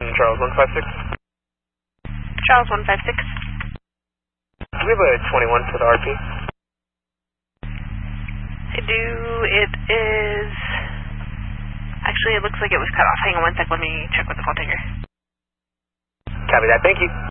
Charles 156. Charles 156. Do we have a 21 for the RP? I do. It is... Actually, it looks like it was cut off. Hang on one sec. Let me check with the call taker. Copy that. Thank you.